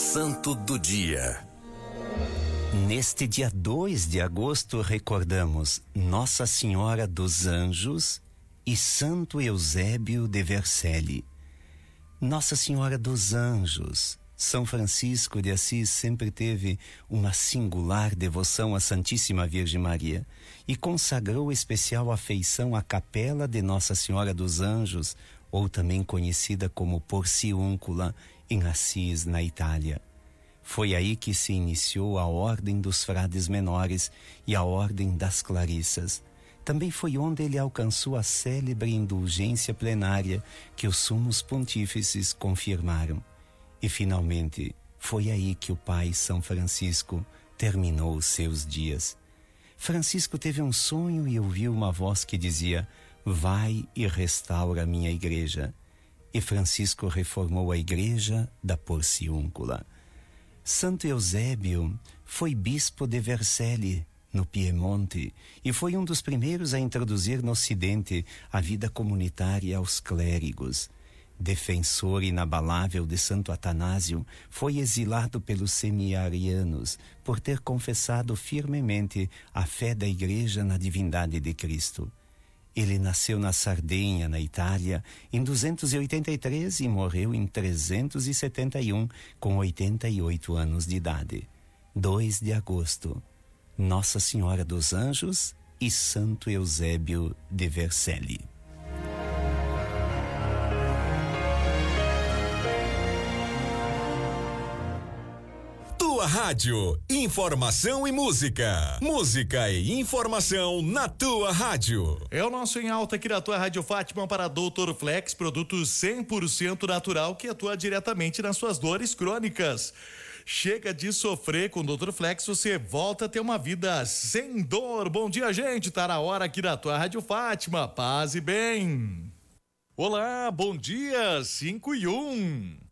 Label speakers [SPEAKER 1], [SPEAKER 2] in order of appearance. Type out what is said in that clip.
[SPEAKER 1] Santo do Dia.
[SPEAKER 2] Neste dia 2 de agosto recordamos Nossa Senhora dos Anjos e Santo Eusébio de Vercelli. Nossa Senhora dos Anjos. São Francisco de Assis sempre teve uma singular devoção à Santíssima Virgem Maria e consagrou especial afeição à Capela de Nossa Senhora dos Anjos, ou também conhecida como Porciúncula, em Assis, na Itália. Foi aí que se iniciou a Ordem dos Frades Menores e a Ordem das Clarissas. Também foi onde ele alcançou a célebre indulgência plenária que os sumos pontífices confirmaram. E finalmente, foi aí que o pai São Francisco terminou os seus dias. Francisco teve um sonho e ouviu uma voz que dizia: vai e restaura a minha igreja. E Francisco reformou a igreja da Porciúncula. Santo Eusébio foi bispo de Vercelli, no Piemonte, e foi um dos primeiros a introduzir no Ocidente a vida comunitária aos clérigos. Defensor inabalável de Santo Atanásio, foi exilado pelos semiarianos por ter confessado firmemente a fé da Igreja na divindade de Cristo. Ele nasceu na Sardenha, na Itália, em 283 e morreu em 371, com 88 anos de idade. 2 de agosto, Nossa Senhora dos Anjos e Santo Eusébio de Vercelli.
[SPEAKER 1] Tua rádio, informação e música. Música e informação na tua rádio.
[SPEAKER 3] É o nosso Em Alta aqui da tua Rádio Fátima para Doutor Flex, produto 100% natural que atua diretamente nas suas dores crônicas. Chega de sofrer com o Doutor Flex, você volta a ter uma vida sem dor. Bom dia, gente, tá na hora aqui da tua Rádio Fátima, paz e bem. Olá, bom dia, 5:01.